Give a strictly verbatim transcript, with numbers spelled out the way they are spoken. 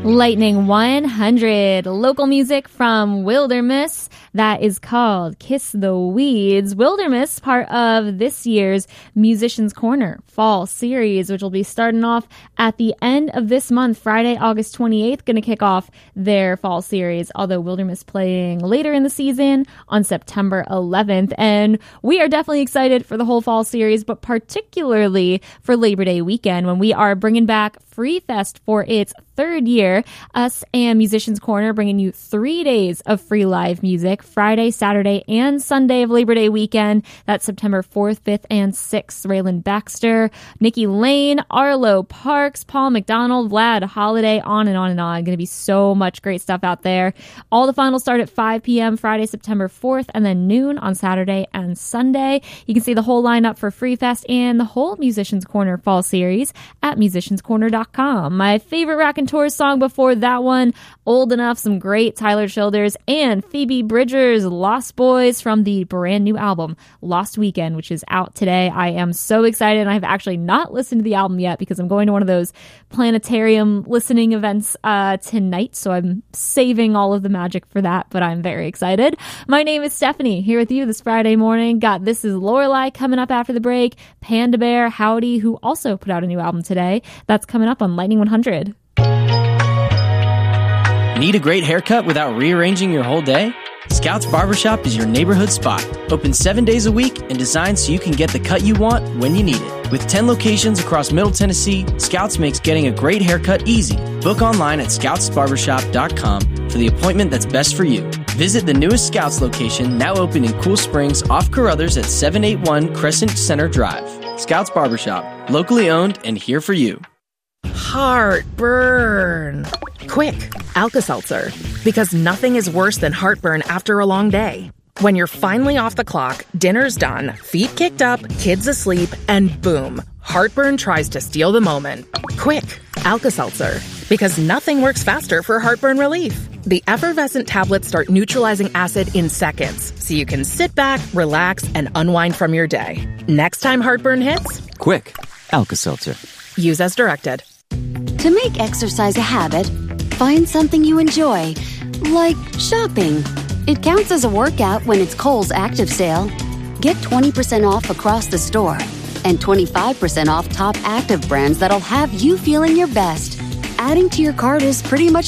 Lightning one hundred, local music from Wilderness that is called Kiss the Weeds. Wilderness, part of this year's Musicians Corner Fall Series, which will be starting off at the end of this month, Friday, August twenty-eighth, going to kick off their Fall Series, although Wilderness playing later in the season on September eleventh. And we are definitely excited for the whole Fall Series, but particularly for Labor Day weekend when we are bringing back Free Fest for its third year. Us and Musicians Corner bringing you three days of free live music, Friday, Saturday, and Sunday of Labor Day weekend. That's September fourth, fifth, and sixth. Raylan Baxter, Nikki Lane, Arlo Parks, Paul McDonald, Vlad Holiday, on and on and on. Going to be so much great stuff out there. All the fun will start at five p.m. Friday, September fourth, and then noon on Saturday and Sunday. You can see the whole lineup for Free Fest and the whole Musicians Corner Fall Series at musicians corner dot com. My favorite Raconteurs song before that one, Old Enough, some great Tyler Childers and Phoebe Bridgers, Lost Boys from the brand new album Lost Weekend, which is out today. I am so excited, and I've actually not listened to the album yet because I'm going to one of those planetarium listening events uh, tonight, so I'm saving all of the magic for that, but I'm very excited. My name is Stephanie, here with you this Friday morning. Got This Is Lorelei coming up after the break, Panda Bear, Howdy, who also put out a new album today. That's coming up on Lightning one hundred. Need a great haircut without rearranging your whole day? Scouts Barbershop is your neighborhood spot. Open seven days a week and designed so you can get the cut you want when you need it. With ten locations across Middle Tennessee, Scouts makes getting a great haircut easy. Book online at scouts barbershop dot com for the appointment that's best for you. Visit the newest Scouts location, now open in Cool Springs off Carruthers at seven eighty-one Crescent Center Drive. Scouts Barbershop, locally owned and here for you. Heartburn. Quick, Alka-Seltzer. Because nothing is worse than heartburn after a long day. When you're finally off the clock, dinner's done, feet kicked up, kids asleep, and boom, heartburn tries to steal the moment. Quick, Alka-Seltzer. Because nothing works faster for heartburn relief. The effervescent tablets start neutralizing acid in seconds, so you can sit back, relax, and unwind from your day. Next time heartburn hits, quick, Alka-Seltzer. Use as directed. To make exercise a habit, find something you enjoy, like shopping. It counts as a workout when it's Kohl's Active Sale. Get twenty percent off across the store and twenty-five percent off top active brands that'll have you feeling your best. Adding to your cart is pretty much